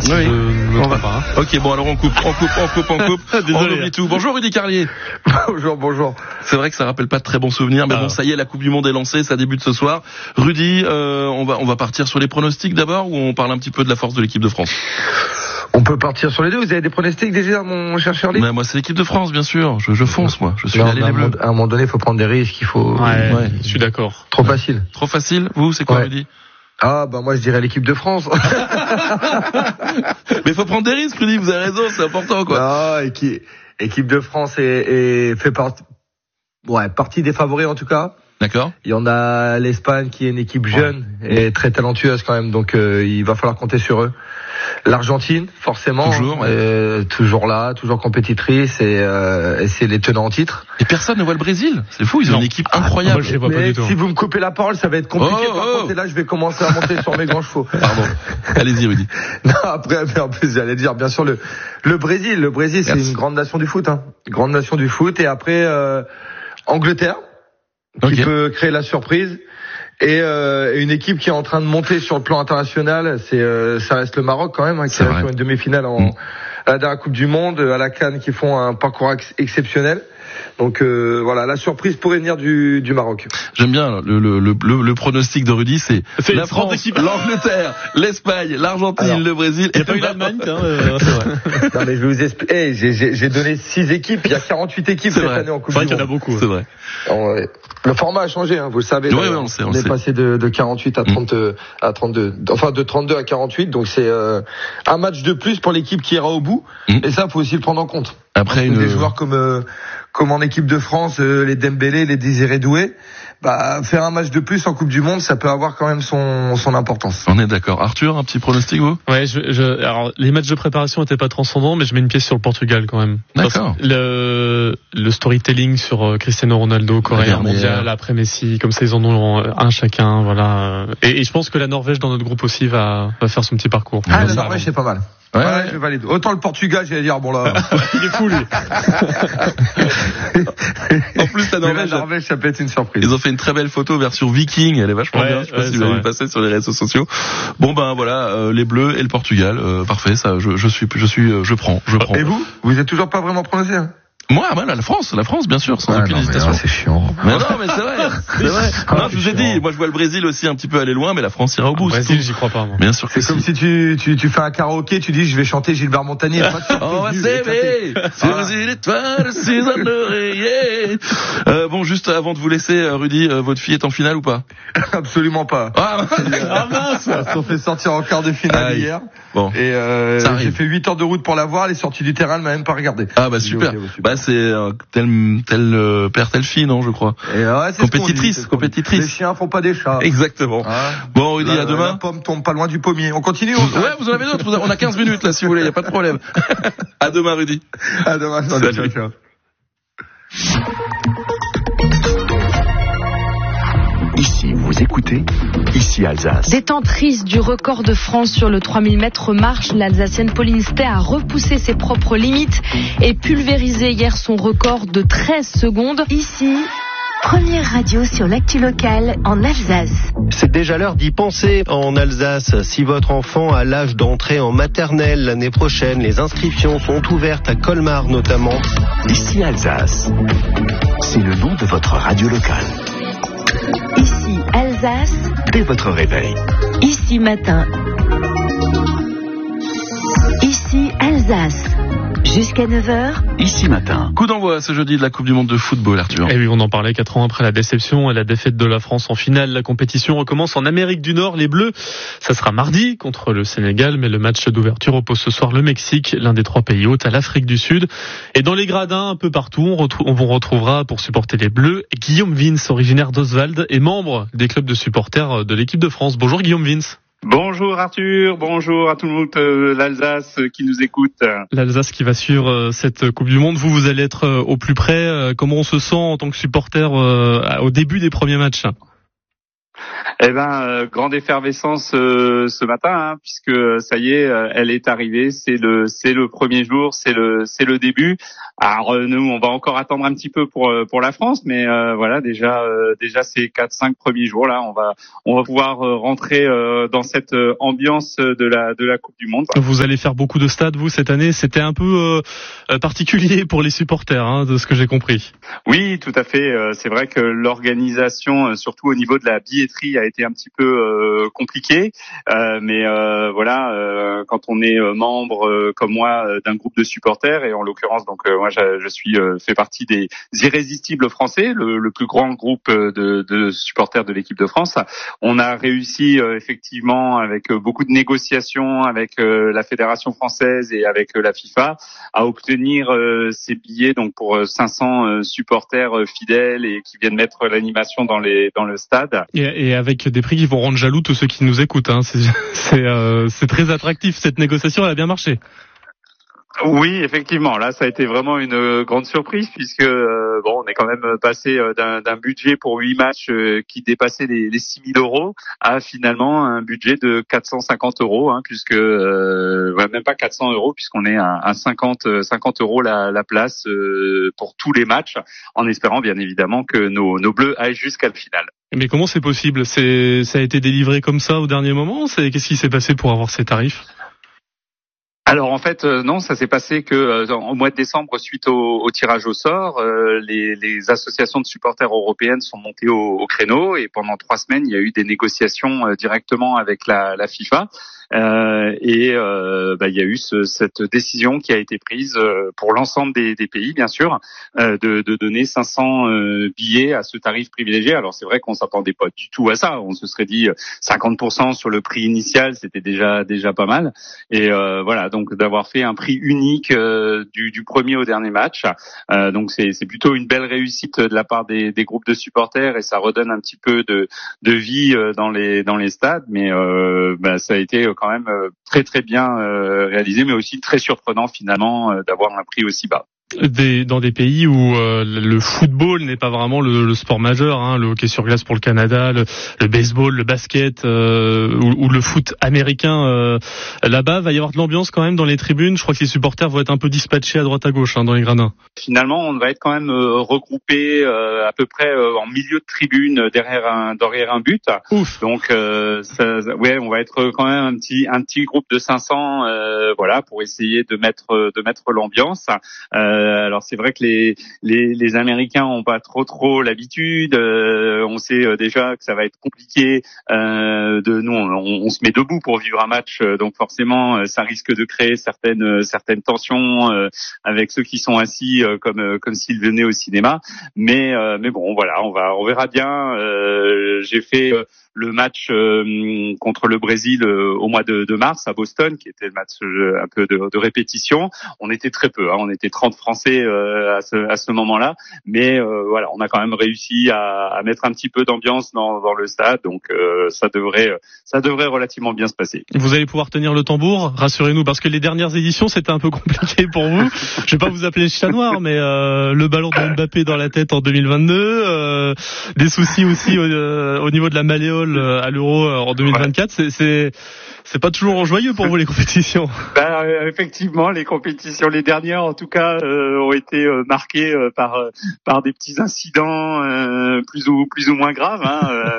si je ne me trompe pas. Ok, bon, alors on coupe. Désolé. On oublie tout. Bonjour Rudy Carlier. Bonjour. C'est vrai que ça rappelle pas de très bons souvenirs, mais bon, ça y est, la Coupe du Monde est lancée, ça débute ce soir. Rudy, on va partir sur les pronostics d'abord, ou on parle un petit peu de la force de l'équipe de France? On peut partir sur les deux. Vous avez des pronostics déjà, mon cher Shirley? Mais moi, c'est l'équipe de France, bien sûr. Je fonce, moi. Je suis allé les Bleus. À un moment donné, il faut prendre des risques. Il faut. Ouais, je suis d'accord. Trop facile. Trop facile. Vous, c'est quoi, Rudy? Ah, moi, je dirais l'équipe de France. Mais faut prendre des risques, Rudy. Vous avez raison, c'est important, quoi. Non, équipe de France fait partie des favoris, en tout cas. D'accord. Il y en a l'Espagne qui est une équipe jeune et très talentueuse quand même, donc il va falloir compter sur eux. L'Argentine, forcément, toujours là, toujours compétitrice et c'est les tenants en titre. Et personne ne voit le Brésil. C'est fou, ils ont une équipe incroyable. Moi, je les vois pas du tout. Si vous me coupez la parole, ça va être compliqué. Par contre, et là, je vais commencer à monter sur mes grands chevaux. Pardon. Allez-y, Rudy. Non, après, en plus, j'allais dire, bien sûr, le Brésil. Le Brésil, c'est une grande nation du foot, grande nation du foot. Et après, Angleterre, qui peut créer la surprise. Et une équipe qui est en train de monter sur le plan international, ça reste le Maroc quand même, qui reste sur une demi-finale à la dernière Coupe du Monde, à la CAN, qui font un parcours exceptionnel. Donc voilà, la surprise pourrait venir du Maroc. J'aime bien le pronostic de Rudy, c'est la France, l'Angleterre, l'Espagne, l'Argentine, le Brésil. Il n'y a pas eu l'Allemagne, c'est vrai. Non mais je vais vous expliquer. J'ai donné 6 équipes. Il y a 48 équipes cette année en Coupe du Monde. Il y en a beaucoup. C'est vrai. Le format a changé, vous le savez. Oui, on le sait. On est passé de 48 à 32, enfin de 32 à 48. Donc c'est un match de plus pour l'équipe qui ira au bout. Et ça, faut aussi le prendre en compte. Après des joueurs comme en équipe de France, les Dembélé, les Désiré Doué, faire un match de plus en Coupe du Monde, ça peut avoir quand même son importance. On est d'accord. Arthur, un petit pronostic, vous? Ouais, alors, les matchs de préparation étaient pas transcendants, mais je mets une pièce sur le Portugal quand même. D'accord. Le storytelling sur Cristiano Ronaldo, Corée mondial, après Messi, comme ça ils en ont un chacun, voilà. Et je pense que la Norvège dans notre groupe aussi va faire son petit parcours. La Norvège c'est pas mal. Ouais, je valide. Autant le Portugal, j'allais dire, bon là. Il est fou, lui. En plus, la Norvège, ça peut être une surprise. Ils ont fait une très belle photo version Viking, elle est vachement bien. Je sais pas si vous avez passé sur les réseaux sociaux. Bon, voilà, les Bleus et le Portugal, parfait, ça, je prends. Et vous êtes toujours pas vraiment prononcé, Moi, la France, bien sûr, sans aucune hésitation. C'est chiant. Mais non, mais c'est vrai. Non, je vous ai dit, moi je vois le Brésil aussi un petit peu aller loin, mais la France ira au bout. Le Brésil, j'y crois pas, moi. Bien sûr que c'est comme si tu fais un karaoké, tu dis je vais chanter Gilbert Montagnier. On va s'aimer sur les étoiles, sous un oreiller. Bon, juste avant de vous laisser, Rudy, votre fille est en finale ou pas? Absolument pas. Ah mince! Ils sont fait sortir en quart de finale hier. Bon. Et j'ai fait 8 heures de route pour la voir, elle est sortie du terrain, elle m'a même pas regardé. Ah super. C'est tel père, telle fille, non, je crois. Compétitrice. Les chiens font pas des chats. Exactement. Bon, Rudy, à demain. La pomme tombe pas loin du pommier. On continue. Ouais, vous en avez d'autres. On a 15 minutes là, si vous voulez. Y a pas de problème. À demain, Rudy. À demain. Salut. Ciao. Ici, vous écoutez, ici Alsace. Détentrice du record de France sur le 3000 mètres marche, l'Alsacienne Pauline Stey a repoussé ses propres limites et pulvérisé hier son record de 13 secondes. Ici, première radio sur l'actu locale en Alsace. C'est déjà l'heure d'y penser en Alsace. Si votre enfant a l'âge d'entrer en maternelle l'année prochaine, les inscriptions sont ouvertes à Colmar notamment. Ici Alsace, c'est le nom de votre radio locale. Ici Alsace, dès votre réveil. Ici matin. Ici Alsace, jusqu'à 9h. Ici matin. Coup d'envoi ce jeudi de la Coupe du Monde de football, Arthur. Et oui, on en parlait 4 ans après la déception et la défaite de la France en finale. La compétition recommence en Amérique du Nord. Les Bleus, ça sera mardi contre le Sénégal, mais le match d'ouverture oppose ce soir le Mexique, l'un des 3 pays hôtes, à l'Afrique du Sud. Et dans les gradins, un peu partout, on vous retrouvera pour supporter les Bleus Guillaume Vince, originaire d'Oswald et membre des clubs de supporters de l'équipe de France. Bonjour Guillaume Vince. Bonjour Arthur, bonjour à tout le monde l'Alsace qui nous écoute. L'Alsace qui va suivre cette Coupe du Monde. Vous allez être au plus près. Comment on se sent en tant que supporter au début des premiers matchs? Grande effervescence ce matin, puisque ça y est, elle est arrivée. C'est le premier jour, c'est le début. Alors nous, on va encore attendre un petit peu pour la France, mais voilà, déjà ces 4-5 premiers jours là, on va pouvoir rentrer dans cette ambiance de la Coupe du Monde. Vous allez faire beaucoup de stades, vous, cette année. C'était un peu particulier pour les supporters, hein, de ce que j'ai compris. Oui, tout à fait. C'est vrai que l'organisation, surtout au niveau de la billetterie, a été un petit peu compliquée. Mais voilà, quand on est membre comme moi d'un groupe de supporters, et en l'occurrence, donc moi je suis fait partie des Irrésistibles français, le plus grand groupe de supporters de l'équipe de France. On a réussi effectivement avec beaucoup de négociations avec la Fédération française et avec la FIFA à obtenir ces billets donc pour 500 supporters fidèles et qui viennent mettre l'animation dans le stade. Et avec des prix qui vont rendre jaloux tous ceux qui nous écoutent. Hein. C'est très attractif. Cette négociation, elle a bien marché. Oui, effectivement. Là, ça a été vraiment une grande surprise puisque on est quand même passé d'un budget pour 8 matchs qui dépassait les 6 000 euros à finalement un budget de 450 euros, hein, puisque même pas 400 euros puisqu'on est à 50 euros la place pour tous les matchs, en espérant bien évidemment que nos Bleus aillent jusqu'à la finale. Mais comment c'est possible ? Ça a été délivré comme ça au dernier moment ? Qu'est-ce qui s'est passé pour avoir ces tarifs ? Alors en fait non, ça s'est passé que au mois de décembre, suite au tirage au sort, les associations de supporters européennes sont montées au créneau et pendant 3 semaines, il y a eu des négociations directement avec la FIFA. Il y a eu cette décision qui a été prise pour l'ensemble des pays, bien sûr, de donner 500 billets à ce tarif privilégié. Alors c'est vrai qu'on s'attendait pas du tout à ça. On se serait dit 50% sur le prix initial, c'était déjà pas mal. Et voilà, donc d'avoir fait un prix unique du premier au dernier match. Donc c'est plutôt une belle réussite de la part des groupes de supporters et ça redonne un petit peu de vie dans les stades. Mais ça a été quand même très très bien réalisé, mais aussi très surprenant finalement d'avoir un prix aussi bas. Dans des pays où le football n'est pas vraiment le sport majeur, hein, le hockey sur glace pour le Canada, le baseball, le basket ou le foot américain, là-bas va y avoir de l'ambiance quand même dans les tribunes. Je crois que les supporters vont être un peu dispatchés à droite à gauche dans les gradins. Finalement, on va être quand même regroupés à peu près en milieu de tribune derrière un but. Ouf. Donc on va être quand même un petit groupe de 500 pour essayer de mettre l'ambiance. Alors c'est vrai que les Américains ont pas trop l'habitude. On sait déjà que ça va être compliqué. Nous, on se met debout pour vivre un match, donc forcément, ça risque de créer certaines tensions avec ceux qui sont assis comme s'ils venaient au cinéma. Mais bon, voilà, on verra bien. J'ai fait le match contre le Brésil au mois de mars à Boston, qui était le match un peu de répétition. On était très peu, hein, on était 30 Français à ce moment-là, mais voilà, on a quand même réussi à mettre un petit peu d'ambiance dans le stade, donc ça devrait relativement bien se passer. Vous allez pouvoir tenir le tambour, rassurez-nous, parce que les dernières éditions c'était un peu compliqué pour vous. Je vais pas vous appeler le chat noir, mais le ballon de Mbappé dans la tête en 2022, des soucis aussi au niveau de la malléole à l'Euro en 2024, ouais. C'est pas toujours joyeux pour vous les compétitions. Effectivement, les compétitions, les dernières en tout cas, ont été marquées par des petits incidents plus ou moins graves. Hein.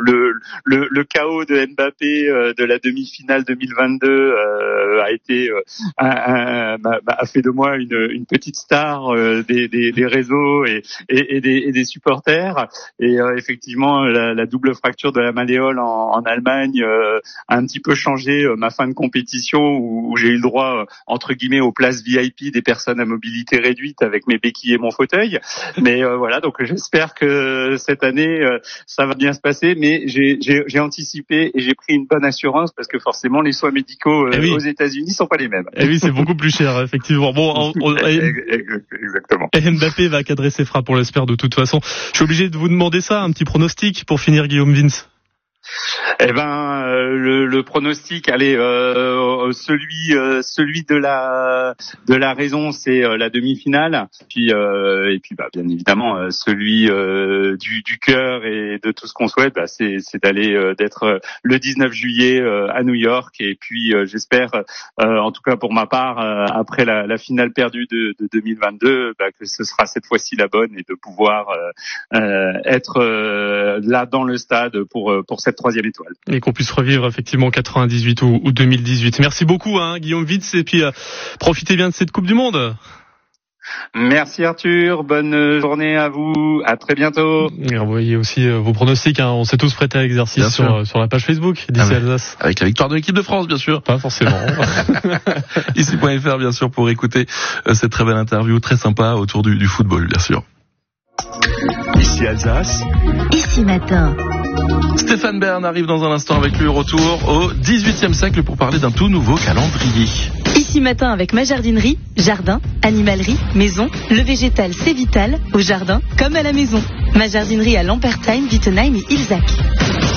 Le chaos de Mbappé de la demi-finale 2022 a fait de moi une petite star des réseaux et des supporters. Et effectivement, la double fracture de la malléole en Allemagne a un petit peu changé ma fin de compétition où j'ai eu le droit entre guillemets aux places VIP des personnes à mobilité réduite avec mes béquilles et mon fauteuil. Mais voilà, donc j'espère que cette année ça va bien se passer. Mais j'ai anticipé et j'ai pris une bonne assurance parce que forcément les soins médicaux aux États-Unis sont pas les mêmes. Et oui, c'est beaucoup plus cher effectivement. Bon, exactement. Et Mbappé va cadrer ses frappes, on l'espère de toute façon. Je suis obligé de vous demander ça, un petit pronostic pour finir, Guillaume Vince. Le pronostic, allez, celui de la raison, c'est la demi-finale. Puis bien évidemment, celui du cœur et de tout ce qu'on souhaite, c'est d'être le 19 juillet à New York. Et puis j'espère, en tout cas pour ma part, après la finale perdue de 2022, que ce sera cette fois-ci la bonne et de pouvoir être là dans le stade pour cette 3e étoile. Et qu'on puisse revivre effectivement 98 ou 2018. Merci beaucoup Guillaume Witz, et puis profitez bien de cette Coupe du Monde. Merci Arthur, bonne journée à vous, à très bientôt. Et envoyez aussi vos pronostics, on s'est tous prêtés à l'exercice sur la page Facebook d'ici Alsace. Avec la victoire de l'équipe de France, bien sûr. Pas forcément. Ici.fr, bien sûr, pour écouter cette très belle interview, très sympa autour du football, bien sûr. Ici Alsace. Ici Matin. Stéphane Bern arrive dans un instant avec lui, retour au XVIIIe siècle pour parler d'un tout nouveau calendrier. Ici Matin avec ma jardinerie, jardin, animalerie, maison, le végétal c'est vital, au jardin comme à la maison. Ma jardinerie à Lampertheim, Wittenheim et Ilzac.